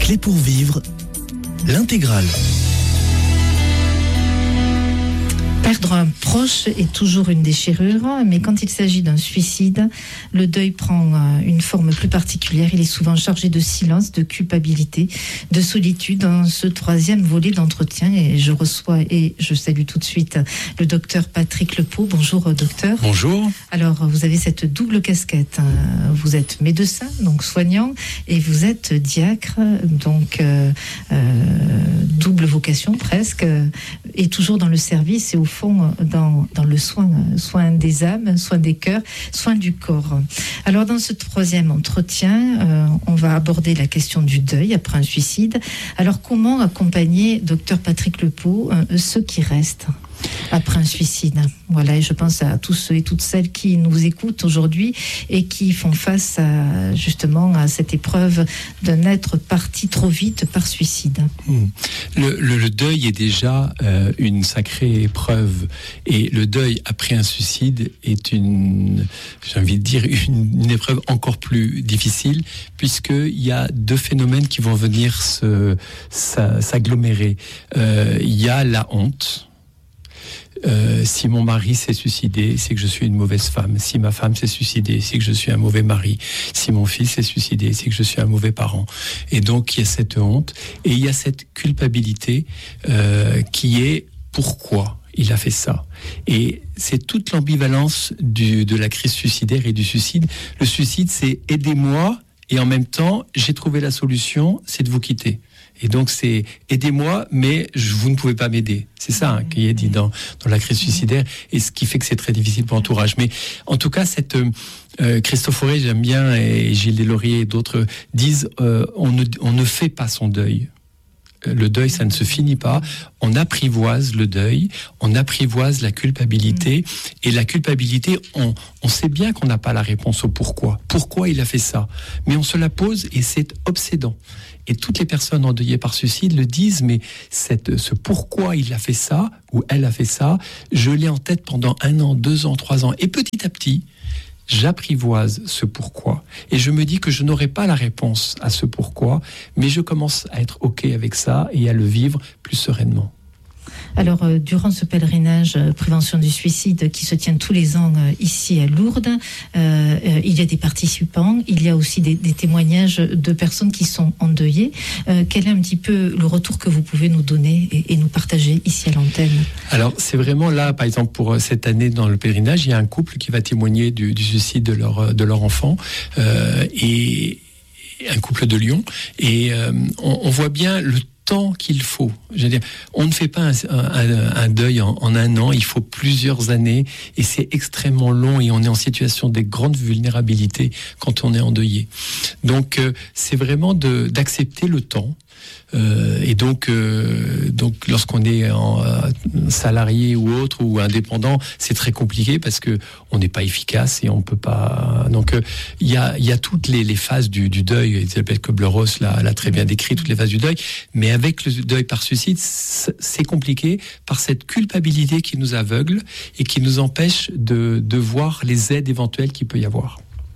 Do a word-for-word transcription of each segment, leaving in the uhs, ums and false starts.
Clé pour vivre, l'intégrale. Perdre un proche est toujours une déchirure, mais quand il s'agit d'un suicide, le deuil prend une forme plus particulière. Il est souvent chargé de silence, de culpabilité, de solitude dans ce troisième volet d'entretien. Et je reçois et je salue tout de suite le docteur Patrick Lepau. Bonjour docteur. Bonjour. Alors vous avez cette double casquette. Vous êtes médecin, donc soignant, et vous êtes diacre, donc euh, euh, double vocation presque, et toujours dans le service et au fond dans, dans le soin, soin des âmes, soin des cœurs, soin du corps. Alors dans ce troisième entretien, euh, on va aborder la question du deuil après un suicide. Alors comment accompagner, docteur Patrick Lepau, euh, ceux qui restent après un suicide? Voilà, et je pense à tous ceux et toutes celles qui nous écoutent aujourd'hui et qui font face à, justement à cette épreuve d'un être parti trop vite par suicide. Mmh. Le, le, le deuil est déjà euh, une sacrée épreuve, et le deuil après un suicide est une, j'ai envie de dire, une, une épreuve encore plus difficile, puisqu'il y a deux phénomènes qui vont venir se, sa, s'agglomérer. Euh, il y a la honte. Euh, si mon mari s'est suicidé, c'est que je suis une mauvaise femme. Si ma femme s'est suicidée, c'est que je suis un mauvais mari. Si mon fils s'est suicidé, c'est que je suis un mauvais parent. Et donc il y a cette honte et il y a cette culpabilité euh, qui est pourquoi il a fait ça. Et c'est toute l'ambivalence du, de la crise suicidaire et du suicide. Le suicide, c'est aidez-moi, et en même temps, j'ai trouvé la solution, c'est de vous quitter. Et donc c'est aidez-moi, mais je, vous ne pouvez pas m'aider. C'est ça hein, qui est dit dans, dans la crise suicidaire, et ce qui fait que c'est très difficile pour l'entourage. Mais en tout cas, cette euh, Christophe Fauré, j'aime bien, et Gilles Deslauriers et d'autres disent euh, on, ne, on ne fait pas son deuil. Le deuil, ça ne se finit pas. On apprivoise le deuil, on apprivoise la culpabilité. Et la culpabilité, on, on sait bien qu'on n'a pas la réponse au pourquoi. Pourquoi il a fait ça? Mais on se la pose et c'est obsédant. Et toutes les personnes endeuillées par suicide le disent, mais cette, ce pourquoi il a fait ça, ou elle a fait ça, je l'ai en tête pendant un an, deux ans, trois ans. Et petit à petit, j'apprivoise ce pourquoi. Et je me dis que je n'aurai pas la réponse à ce pourquoi, mais je commence à être OK avec ça et à le vivre plus sereinement. Alors, euh, durant ce pèlerinage euh, prévention du suicide qui se tient tous les ans euh, ici à Lourdes, euh, euh, il y a des participants, il y a aussi des, des témoignages de personnes qui sont endeuillées. Euh, quel est un petit peu le retour que vous pouvez nous donner et, et nous partager ici à l'antenne? Alors, c'est vraiment là, par exemple, pour cette année dans le pèlerinage, il y a un couple qui va témoigner du, du suicide de leur, de leur enfant, euh, et un couple de Lyon, et euh, on, on voit bien le temps qu'il faut. Je veux dire, on ne fait pas un, un, un deuil en, en un an, il faut plusieurs années, et c'est extrêmement long, et on est en situation de grande vulnérabilité quand on est endeuillé. Donc, euh, c'est vraiment de, d'accepter le temps. Euh, et donc, euh, donc, lorsqu'on est en, euh, salarié ou autre ou indépendant, c'est très compliqué parce que on n'est pas efficace et on peut pas. Donc, il euh, y a, il y a toutes les, les phases du, du deuil. Elisabeth Kubler-Ross l'a, l'a très bien décrit, toutes les phases du deuil. Mais avec le deuil par suicide, c'est compliqué par cette culpabilité qui nous aveugle et qui nous empêche de, de voir les aides éventuelles qu'il peut y avoir.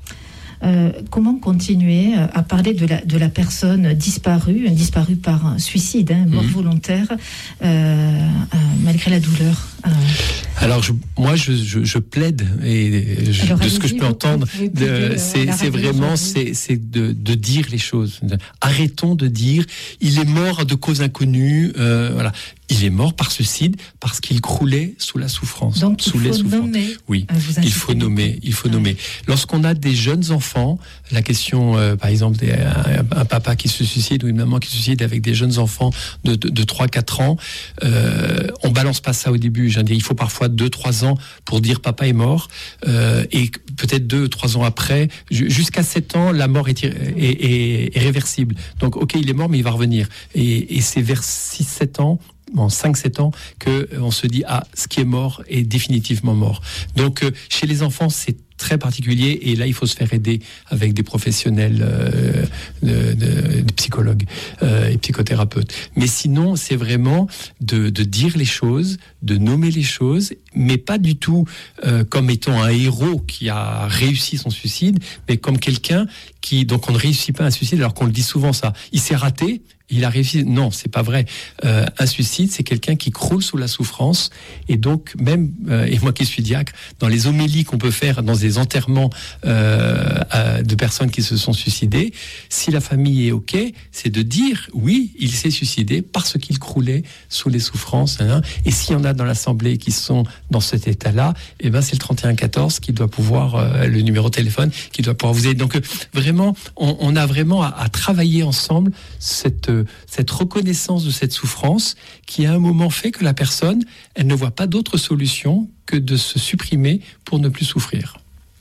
Euh, comment continuer à parler de la, de la personne disparue, disparue par un suicide, hein, mort mmh. volontaire, euh, euh, malgré la douleur euh. Alors, je, moi, je, je, je plaide, et je, Alors, de ce que je peux entendre, de, c'est, c'est vraiment c'est, c'est de, de dire les choses. Arrêtons de dire, il est mort de cause inconnue, euh, voilà. Il est mort par suicide parce qu'il croulait sous la souffrance. Donc, sous il les faut souffrances. nommer. Oui, il faut nommer. Il faut ouais. nommer. Lorsqu'on a des jeunes enfants, la question, euh, par exemple, des, un, un papa qui se suicide ou une maman qui se suicide avec des jeunes enfants de, de, de trois quatre ans, euh, on balance pas ça au début. Je veux dire, il faut parfois deux trois ans pour dire papa est mort, euh, et peut-être deux trois ans après, jusqu'à sept ans, la mort est, est, est, est réversible. Donc, ok, il est mort, mais il va revenir. Et, et c'est vers six sept ans, en cinq sept ans, qu'on se dit, ah, ce qui est mort est définitivement mort. Donc, euh, chez les enfants, c'est très particulier, et là, il faut se faire aider avec des professionnels, euh, de, de, de psychologues euh, et psychothérapeutes. Mais sinon, c'est vraiment de, de dire les choses, de nommer les choses, mais pas du tout euh, comme étant un héros qui a réussi son suicide, mais comme quelqu'un qui, donc on ne réussit pas un suicide alors qu'on le dit souvent ça. Il s'est raté, il a réussi. Non, c'est pas vrai. Euh, un suicide, c'est quelqu'un qui croule sous la souffrance. Et donc, même, euh, et moi qui suis diacre, dans les homélies qu'on peut faire dans des enterrements euh, euh, de personnes qui se sont suicidées, si la famille est OK, c'est de dire, oui, il s'est suicidé parce qu'il croulait sous les souffrances. Hein, et s'il y en a dans l'Assemblée qui sont dans cet état-là, eh ben, c'est le trente et un quatorze qui doit pouvoir, euh, le numéro de téléphone, qui doit pouvoir vous aider. Donc, euh, vraiment, on, on a vraiment à, à travailler ensemble cette cette reconnaissance de cette souffrance qui à un moment fait que la personne, elle ne voit pas d'autre solution que de se supprimer pour ne plus souffrir.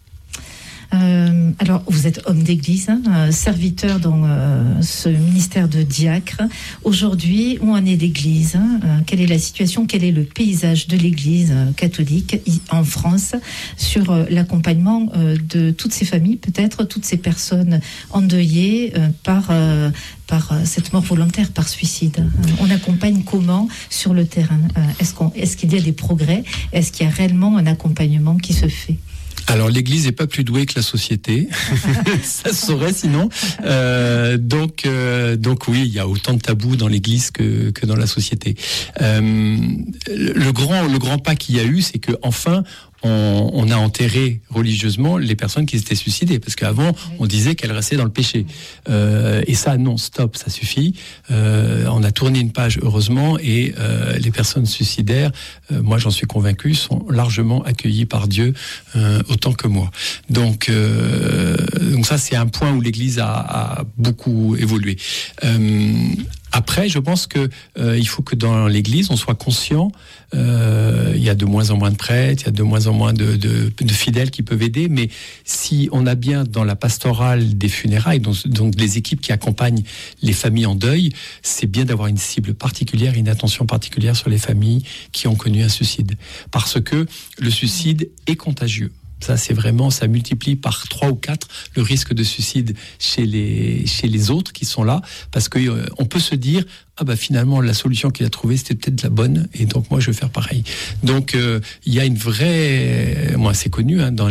Euh, alors, vous êtes homme d'église, hein, serviteur dans euh, ce ministère de diacre. Aujourd'hui, où en est l'église hein, euh, Quelle est la situation? Quel est le paysage de l'église euh, catholique en France sur euh, l'accompagnement euh, de toutes ces familles, peut-être toutes ces personnes endeuillées euh, par, euh, par euh, cette mort volontaire, par suicide? euh, On accompagne comment sur le terrain? euh, Est-ce qu'on, est-ce qu'il y a des progrès? Est-ce qu'il y a réellement un accompagnement qui se fait? Alors l'Église n'est pas plus douée que la société, ça se saurait sinon. Euh, donc, euh, donc oui, il y a autant de tabous dans l'Église que, que dans la société. Euh, le grand, le grand pas qu'il y a eu, c'est que enfin. On, on a enterré religieusement les personnes qui s'étaient suicidées, parce qu'avant on disait qu'elles restaient dans le péché. Euh, et ça, non, stop, ça suffit. Euh, on a tourné une page heureusement, et euh, les personnes suicidaires, euh, moi j'en suis convaincu, sont largement accueillies par Dieu euh, autant que moi. Donc, euh, donc ça c'est un point où l'Église a, a beaucoup évolué. Euh, Après, je pense que euh, il faut que dans l'Église, on soit conscient. Euh, il y a de moins en moins de prêtres, il y a de moins en moins de, de, de fidèles qui peuvent aider. Mais si on a bien dans la pastorale des funérailles, donc, donc les équipes qui accompagnent les familles en deuil, c'est bien d'avoir une cible particulière, une attention particulière sur les familles qui ont connu un suicide, parce que le suicide est contagieux. Ça, c'est vraiment, ça multiplie par trois ou quatre le risque de suicide chez les, chez les autres qui sont là, parce que euh, on peut se dire, ah bah finalement, la solution qu'il a trouvée, c'était peut-être la bonne, et donc moi, je vais faire pareil. Donc, euh, il y a une vraie, moi, c'est connu, hein, dans